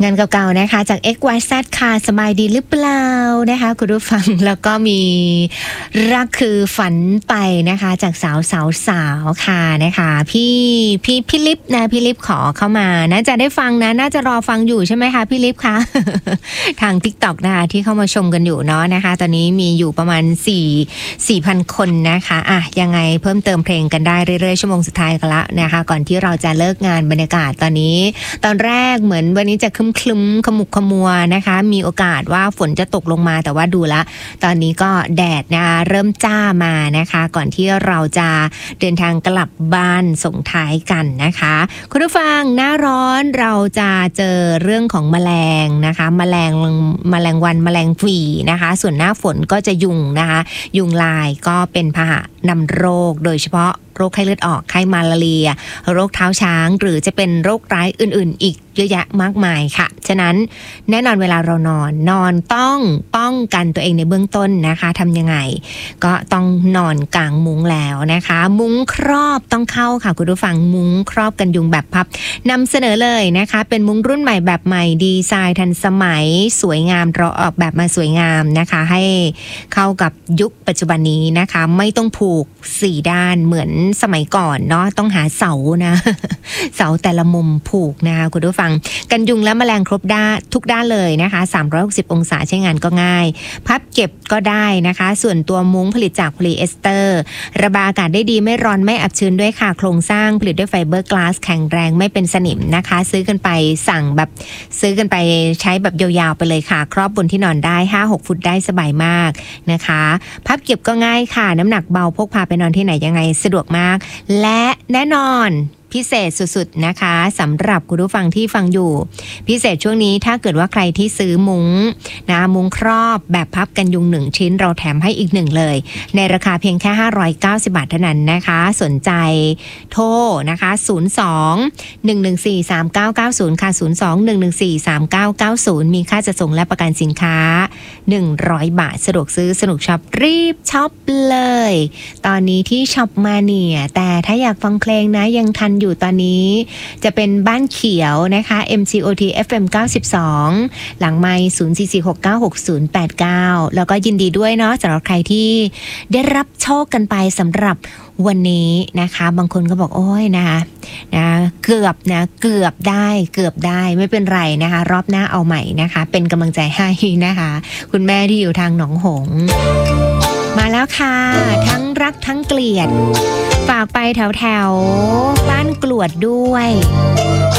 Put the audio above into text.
งานเก่าๆนะคะจาก XYZ ค่ะสบายดีหรือเปล่านะคะคุณผู้ฟังแล้วก็มีรักคือฝันไปนะคะจากสาวค่ะนะคะพี่ลิฟนะพี่ลิฟขอเข้ามาน่าจะได้ฟังนะน่าจะรอฟังอยู่ใช่ไหมคะพี่ลิฟคะ ทาง TikTok นะคะที่เข้ามาชมกันอยู่เนาะนะคะตอนนี้มีอยู่ประมาณ4,000 คนนะคะยังไงเพิ่มเติมเพลงกันได้เรื่อยๆชั่วโมงสุดท้ายกันละนะคะก่อนที่เราจะเลิกงานบรรยากาศตอนนี้ตอนแรกเหมือนวันนี้จะคลึ้มขมุกขมัวนะคะมีโอกาสว่าฝนจะตกลงมาแต่ว่าดูละตอนนี้ก็แดดนะเริ่มจ้ามานะคะก่อนที่เราจะเดินทางกลับบ้านส่งท้ายกันนะคะคุณผู้ฟังหน้าร้อนเราจะเจอเรื่องของแมลงนะคะแมลงวันแมลงฝีนะคะส่วนหน้าฝนก็จะยุงนะคะยุงลายก็เป็นพาหะนำโรคโดยเฉพาะโรคไข้เลือดออกไข้มาลาเรียโรคเท้าช้างหรือจะเป็นโรคร้ายอื่นๆอีกเยอะแยะมากมายค่ะฉะนั้นแน่นอนเวลาเรานอนต้องป้องกันตัวเองในเบื้องต้นนะคะทำยังไงก็ต้องนอนกลางมุ้งแล้วนะคะมุ้งครอบต้องเข้าค่ะคุณผู้ฟังมุ้งครอบกันยุงแบบพับนำเสนอเลยนะคะเป็นมุ้งรุ่นใหม่แบบใหม่ดีไซน์ทันสมัยสวยงามเราออกแบบมาสวยงามนะคะให้เข้ากับยุคปัจจุบันนี้นะคะไม่ต้องผูก4ด้านเหมือนสมัยก่อนเนาะต้องหาเสานะ เสาแต่ละมุมผูกนะคะคุณผู้ฟังกันยุงและแมลงครบด้านทุกด้านเลยนะคะ360องศาใช้งานก็ง่ายพับเก็บก็ได้นะคะส่วนตัวมุ้งผลิตจากโพลีเอสเตอร์ระบายอากาศได้ดีไม่ร้อนไม่อับชื้นด้วยค่ะโครงสร้างผลิตด้วยไฟเบอร์กลาสแข็งแรงไม่เป็นสนิมนะคะซื้อกันไปซื้อกันไปใช้แบบยาวๆไปเลยค่ะครอบบนที่นอนได้ 5-6 ฟุตได้สบายมากนะคะพับเก็บก็ง่ายค่ะน้ำหนักเบาพกพาไปนอนที่ไหนยังไงสะดวกมากและแน่นอนพิเศษสุดๆนะคะสำหรับคุณผู้ฟังที่ฟังอยู่พิเศษช่วงนี้ถ้าเกิดว่าใครที่ซื้อมุ้งนะมุ้งครอบแบบพับกันยุง1ชิ้นเราแถมให้อีก1เลยในราคาเพียงแค่590 บาทเท่านั้นนะคะสนใจโทรนะคะ02-114-3990ค่ะ02-114-3990มีค่าจัดส่งและประกันสินค้า100 บาทสะดวกซื้อสนุกช็อปรีบช็อปเลยตอนนี้ที่ช็อปมาเนี่ยแต่ถ้าอยากฟังเพลงนะยังทันอยู่ตอนนี้จะเป็นบ้านเขียวนะคะ MCOT FM 92หลังไมค์0446966089แล้วก็ยินดีด้วยเนาะสำหรับใครที่ได้รับโชคกันไปสำหรับวันนี้นะคะบางคนก็บอกโอ้ยนะคะเกือบได้ไม่เป็นไรนะคะรอบหน้าเอาใหม่นะคะเป็นกำลังใจให้นะคะคุณแม่ที่อยู่ทางหนองหงส์มาแล้วค่ะทั้งรักทั้งเกลียดฝากไปแถวบ้านกลวดด้วย